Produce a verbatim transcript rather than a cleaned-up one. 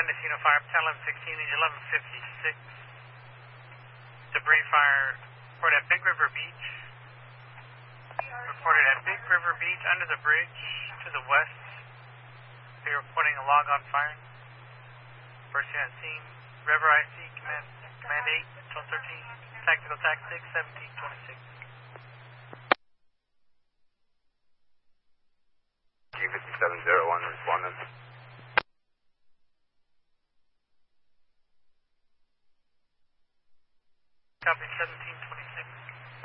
Mendocino Fire, ten eleven sixteen, engine eleven fifty-six. Debris fire reported at Big River Beach. Reported at Big River Beach under the bridge to the west. They're reporting a log on fire. First unit scene, River I C, command, command eight, twelve thirteen, tactical tac six, seventeen twenty-six. G fifty-seven zero one responding.